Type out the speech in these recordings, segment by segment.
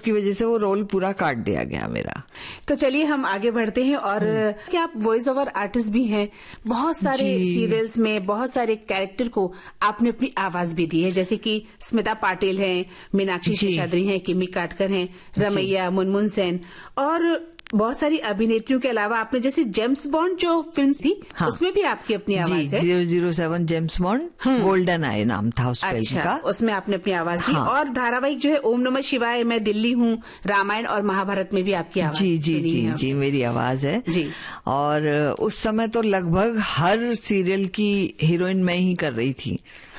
उसकी वजह से वो रोल पूरा काट दिया गया मेरा। तो चलिए हम आगे बढ़ते हैं। और क्या आप वॉइस ओवर आर्टिस्ट भी हैं? बहुत सारे सीरियल्स में बहुत सारे कैरेक्टर को आपने अपनी आवाज भी दी है, जैसे कि स्मिता पाटिल हैं, मीनाक्षी शेषाद्री हैं, किमी काटकर हैं, रमैया, मुनमुन सेन, और बहुत सारी अभिनेत्रियों के अलावा आपने जैसे जेम्स बॉन्ड जो फिल्म थी, हाँ, उसमें भी आपकी अपनी आवाज है। 007 जेम्स बॉन्ड, गोल्डन आई नाम था उस फिल्म का। उसमें आपने अपनी आवाज दी। हाँ। और धारावाहिक जो है ओम नमः शिवाय, मैं दिल्ली हूँ, रामायण और महाभारत में भी आपकी आवाज। जी मेरी आवाज है जी। और उस समय तो लगभग हर सीरियल की हीरोइन मैं ही कर रही थी।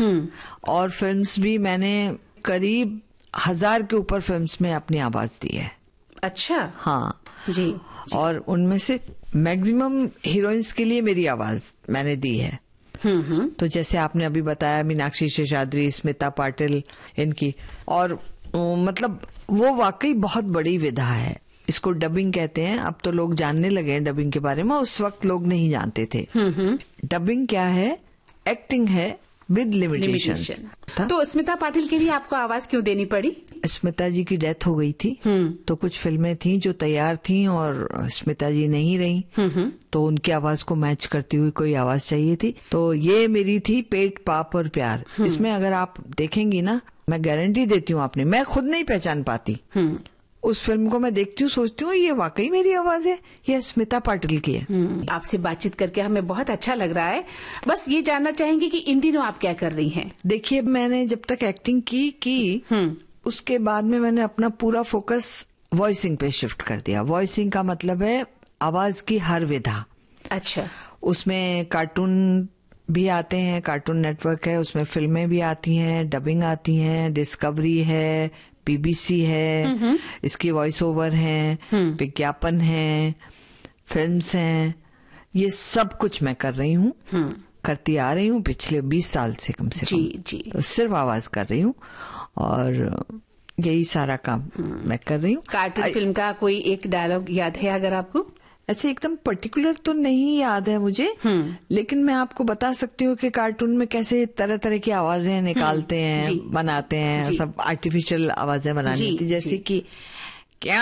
और फिल्म्स भी मैंने करीब 1000 के ऊपर फिल्म्स में अपनी आवाज दी है। अच्छा। हाँ जी। और उनमें से मैक्सिमम हीरोइंस के लिए मेरी आवाज मैंने दी है। तो जैसे आपने अभी बताया मीनाक्षी शेषाद्री, स्मिता पाटिल, इनकी, और मतलब वो वाकई बहुत बड़ी विधा है। इसको डबिंग कहते हैं। अब तो लोग जानने लगे हैं डबिंग के बारे में, उस वक्त लोग नहीं जानते थे। डबिंग क्या है? एक्टिंग है विद लिमिटेशन। तो स्मिता पाटिल के लिए आपको आवाज क्यों देनी पड़ी? स्मिता जी की डेथ हो गई थी, तो कुछ फिल्में थी जो तैयार थी और स्मिता जी नहीं रही, तो उनकी आवाज को मैच करती हुई कोई आवाज चाहिए थी। तो ये मेरी थी पेट, पाप और प्यार। इसमें अगर आप देखेंगी ना, मैं गारंटी देती हूँ आपने, मैं खुद नहीं पहचान पाती। उस फिल्म को मैं देखती हूँ, सोचती हूँ ये वाकई मेरी आवाज है, ये स्मिता पाटिल की है। आपसे बातचीत करके हमें बहुत अच्छा लग रहा है। बस ये जानना चाहेंगे कि इन दिनों आप क्या कर रही हैं? देखिए, मैंने जब तक एक्टिंग की उसके बाद में मैंने अपना पूरा फोकस वॉइसिंग पे शिफ्ट कर दिया। वॉइसिंग का मतलब है आवाज की हर विधा। अच्छा। उसमें कार्टून भी आते हैं, कार्टून नेटवर्क है, उसमें फिल्में भी आती हैं, डबिंग आती हैं, डिस्कवरी है, बीबीसी है, इसकी वॉइस ओवर है, विज्ञापन है, फिल्म्स हैं, ये सब कुछ मैं कर रही हूँ, करती आ रही हूँ पिछले 20 साल से कम से कम। जी। तो सिर्फ आवाज कर रही हूँ और यही सारा काम मैं कर रही हूँ। कार्टून फिल्म का कोई एक डायलॉग याद है अगर आपको? ऐसे एकदम पर्टिकुलर तो नहीं याद है मुझे, लेकिन मैं आपको बता सकती हूँ कि कार्टून में कैसे तरह तरह की आवाजें निकालते हैं, बनाते हैं, सब आर्टिफिशियल आवाजें बनानी थी, जैसे कि क्या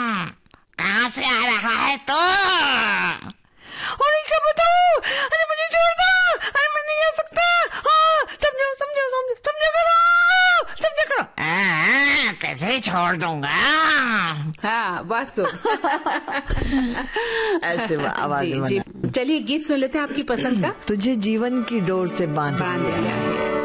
कहाँ से आ रहा है तो, अरे क्या बताऊँ, अरे मुझे छोड़ दो, अरे मैं नहीं आ सकता, हाँ समझो समझो समझो समझो करो, समझो करो, कैसे छोड़ दूंगा। हाँ, बात को ऐसे आवाज। चलिए गीत सुन लेते हैं आपकी पसंद का। तुझे जीवन की डोर से बांध दिया है।